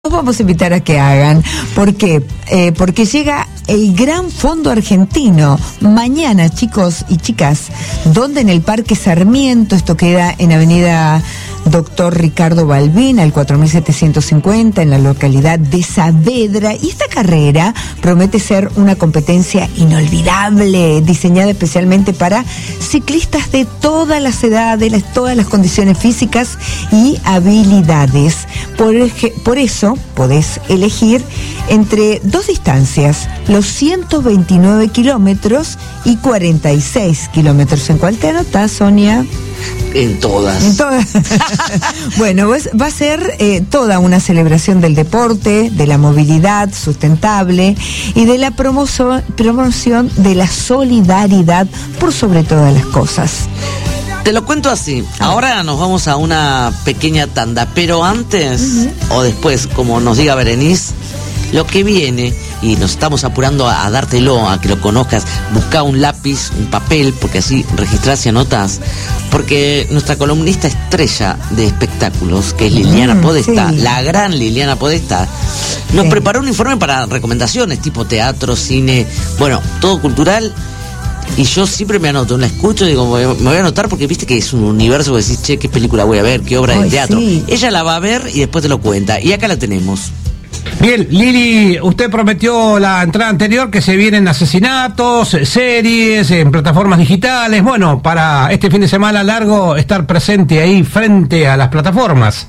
Los vamos a invitar a que hagan. ¿Por qué? Porque llega el Gran Fondo Argentino. Mañana, chicos y chicas, donde en el Parque Sarmiento, esto queda en Avenida Doctor Ricardo Balbín, al 4750, en la localidad de Saavedra. Y esta carrera promete ser una competencia inolvidable, diseñada especialmente para ciclistas de todas las edades, todas las condiciones físicas y habilidades. Por eso podés elegir entre dos distancias, los 129 kilómetros y 46 kilómetros. ¿En cuál te anotás, Sonia? En todas. En todas. Bueno, va a ser toda una celebración del deporte, de la movilidad sustentable y de la promoción de la solidaridad por sobre todas las cosas. Te lo cuento así. Ahora nos vamos a una pequeña tanda, pero antes o después, como nos diga Berenice, lo que viene, y nos estamos apurando a dártelo, a que lo conozcas, busca un lápiz, un papel, porque así registrás y anotás, porque nuestra columnista estrella de espectáculos, que es Liliana Podestá, sí, la gran Liliana Podestá, nos preparó un informe para recomendaciones, tipo teatro, cine, bueno, todo cultural. Y yo siempre me anoto, la escucho y digo, me voy a anotar porque viste que es un universo que decís, che, ¿qué película voy a ver? ¿Qué obra de teatro? Sí. Ella la va a ver y después te lo cuenta. Y acá la tenemos. Bien, Lili, usted prometió la entrada anterior que se vienen asesinatos, series, en plataformas digitales. Bueno, para este fin de semana largo, estar presente ahí frente a las plataformas.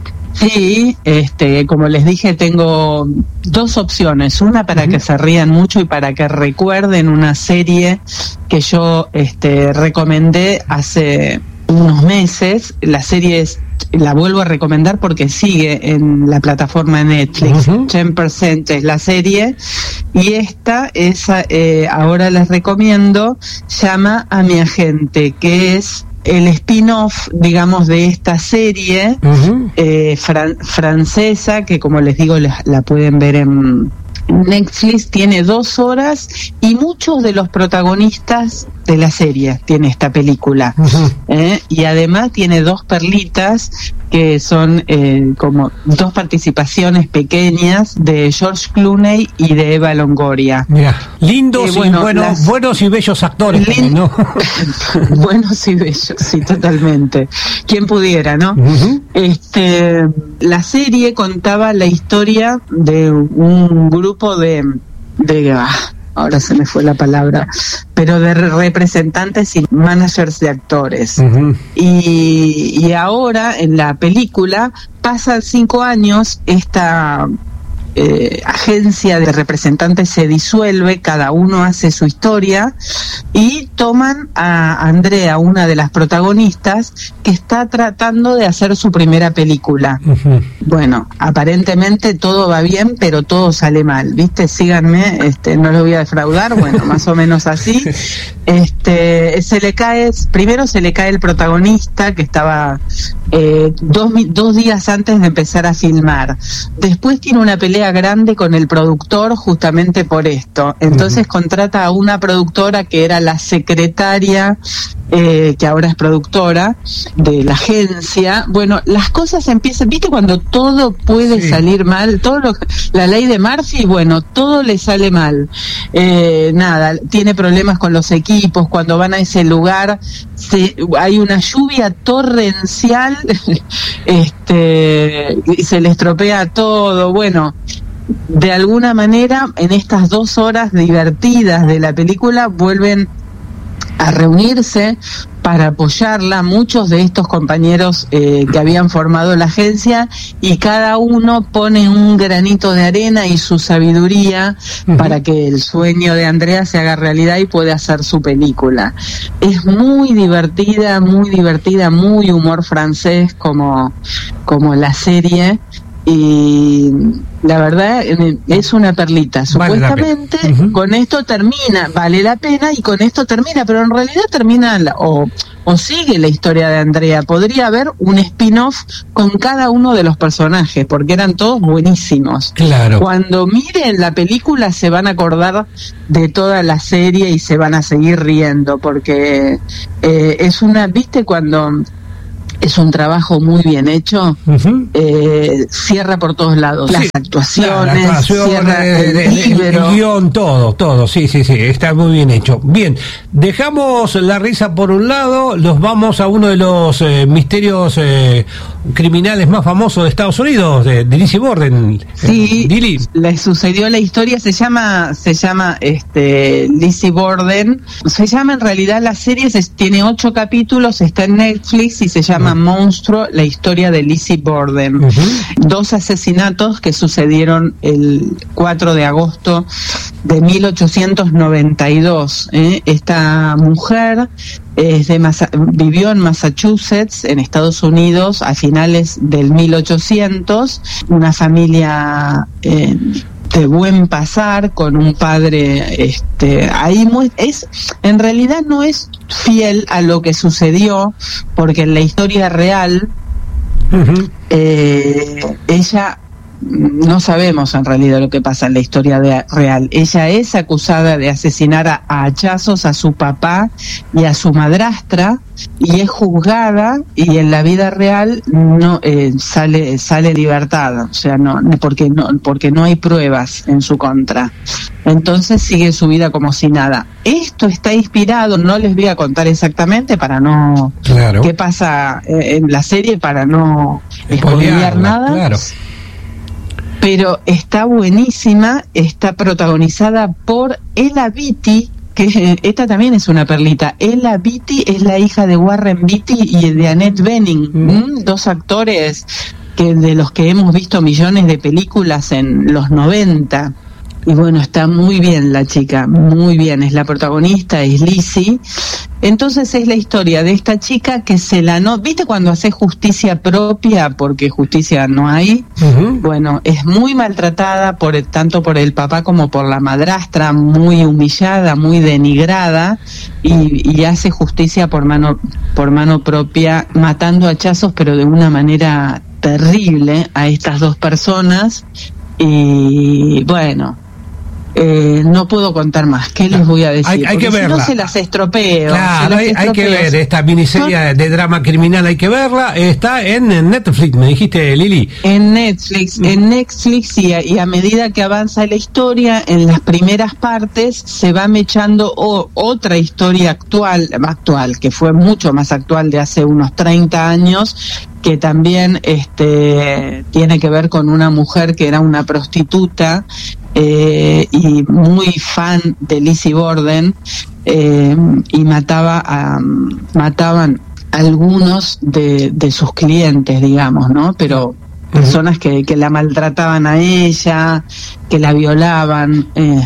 Sí, como les dije, tengo dos opciones. Una para que se rían mucho y para que recuerden una serie que yo recomendé hace unos meses. La serie la vuelvo a recomendar porque sigue en la plataforma de Netflix. 10% es la serie. Y esta es, ahora les recomiendo, Llama a mi agente, que es el spin-off, digamos, de esta serie francesa, que como les digo, la pueden ver en Netflix. Tiene 2 horas y muchos de los protagonistas de la serie tiene esta película. Y además tiene 2 perlitas que son como 2 participaciones pequeñas de George Clooney y de Eva Longoria. Mira, lindos y buenos y bellos actores también, ¿no? Buenos y bellos, sí, totalmente. Quien pudiera, ¿no? La serie contaba la historia de un grupo de ahora se me fue la palabra, pero de representantes y managers de actores. Y ahora en la película pasan 5 años, esta agencia de representantes se disuelve, cada uno hace su historia y toman a Andrea, una de las protagonistas, que está tratando de hacer su primera película. Bueno, aparentemente todo va bien, pero todo sale mal, ¿viste? Síganme, no lo voy a defraudar, bueno, más o menos así. Primero se le cae el protagonista, que estaba 2 días antes de empezar a filmar. Después tiene una pelea grande con el productor justamente por esto. Entonces contrata a una productora que era la secretaria, que ahora es productora de la agencia. Bueno, las cosas empiezan, ¿viste? Cuando todo puede salir mal, la ley de Murphy, bueno, todo le sale mal. Nada, tiene problemas con los equipos. Cuando van a ese lugar hay una lluvia torrencial y se le estropea todo. Bueno, de alguna manera en estas 2 horas divertidas de la película vuelven a reunirse para apoyarla muchos de estos compañeros que habían formado la agencia, y cada uno pone un granito de arena y su sabiduría para que el sueño de Andrea se haga realidad y pueda hacer su película. Es muy divertida, muy humor francés como la serie. Y la verdad es una perlita. Supuestamente con esto termina, vale la pena, y con esto termina, pero en realidad termina o sigue la historia de Andrea. Podría haber un spin-off con cada uno de los personajes, porque eran todos buenísimos. Claro. Cuando miren la película se van a acordar de toda la serie y se van a seguir riendo, porque es una, ¿viste? Cuando Es un trabajo muy bien hecho, cierra por todos lados, las actuaciones, cierra el libro, el guión, todo, sí, está muy bien hecho. Bien, dejamos la risa por un lado, nos vamos a uno de los misterios criminales más famosos de Estados Unidos, de Lizzie Borden. Sí, le sucedió la historia, se llama Lizzie Borden, se llama en realidad la serie, tiene 8 capítulos, está en Netflix y se llama Monstruo, la historia de Lizzie Borden. 2 asesinatos que sucedieron el 4 de agosto de 1892. Esta mujer vivió en Massachusetts, en Estados Unidos, a finales del 1800, una familia de buen pasar, con un padre en realidad no es fiel a lo que sucedió, porque en la historia real ella, no sabemos en realidad lo que pasa en la historia real. Ella es acusada de asesinar a hachazos a su papá y a su madrastra, y es juzgada, y en la vida real no sale libertada, o sea, porque no hay pruebas en su contra. Entonces sigue su vida como si nada. Esto está inspirado, no les voy a contar exactamente para no qué pasa en la serie, para no spoilear nada. Claro. Pero está buenísima, está protagonizada por Ella Beatty, que esta también es una perlita. Ella Beatty es la hija de Warren Beatty y de Annette Bening, 2 actores de los que hemos visto millones de películas en los 90. Y bueno, está muy bien la chica, muy bien, es la protagonista, es Lizzie. Entonces es la historia de esta chica que ¿viste cuando hace justicia propia? Porque justicia no hay. Bueno, es muy maltratada tanto por el papá como por la madrastra, muy humillada, muy denigrada, y hace justicia por mano propia, matando a hachazos, pero de una manera terrible, a estas 2 personas. Y bueno, no puedo contar más. ¿Qué les voy a decir? Hay que verla. Si no se las estropeo. Claro, hay que ver esta miniserie de drama criminal, hay que verla. Está en Netflix, me dijiste, Lili. En Netflix, y a medida que avanza la historia, en las primeras partes se va mechando otra historia actual, que fue mucho más actual, de hace unos 30 años, que también tiene que ver con una mujer que era una prostituta, y muy fan de Lizzie Borden, y mataban algunos de sus clientes, digamos, ¿no? Pero personas que la maltrataban a ella, que la violaban,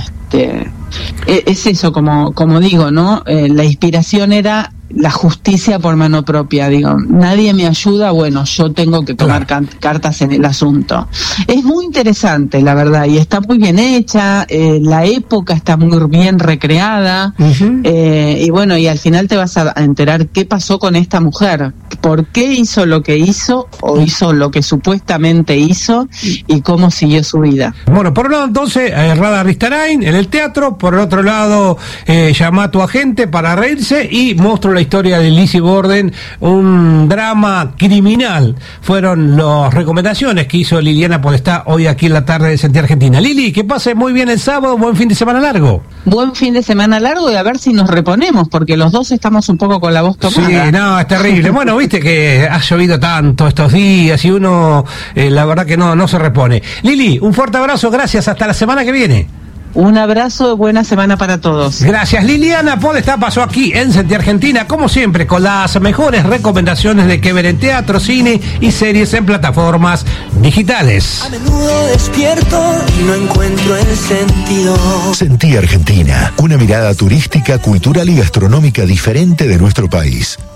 es eso, como digo, ¿no? La inspiración era la justicia por mano propia. Digo, nadie me ayuda, bueno, yo tengo que tomar cartas en el asunto. Es muy interesante, la verdad, y está muy bien hecha, la época está muy bien recreada, y bueno, y al final te vas a enterar qué pasó con esta mujer, por qué hizo lo que hizo, o hizo lo que supuestamente hizo, y cómo siguió su vida. Bueno, por un lado entonces, Rada Ristarain en el teatro, por el otro lado, Llama a tu agente para reírse, y Monstruo, la historia de Lizzie Borden, un drama criminal. Fueron las recomendaciones que hizo Liliana Podestá hoy aquí en la tarde de Sentir Argentina. Lili, que pase muy bien el sábado, buen fin de semana largo. Buen fin de semana largo, y a ver si nos reponemos, porque los dos estamos un poco con la voz tomada. Sí, no, es terrible. Bueno, viste que ha llovido tanto estos días y uno, la verdad que no se repone. Lili, un fuerte abrazo, gracias, hasta la semana que viene. Un abrazo, buena semana para todos. Gracias. Liliana Podestá pasó aquí en Sentir Argentina, como siempre, con las mejores recomendaciones de que ver en teatro, cine y series en plataformas digitales. A menudo despierto y no encuentro el sentido. Sentir Argentina, una mirada turística, cultural y gastronómica diferente de nuestro país.